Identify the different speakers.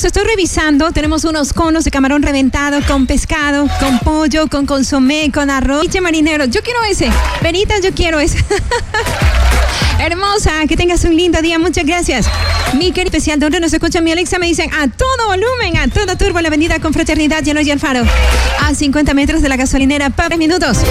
Speaker 1: tenemos, estoy revisando, tenemos unos conos de camarón reventado con pescado, con pollo, con consomé, con arroz. Leche marinero, yo quiero ese. Veritas, yo quiero ese. Hermosa, que tengas un lindo día, muchas gracias. Mi querido especial, donde nos escucha mi Alexa, me dicen a todo volumen, a todo turbo, la avenida Confraternidad, Llano y Alfaro. A 50 metros de la gasolinera, para 3 minutos.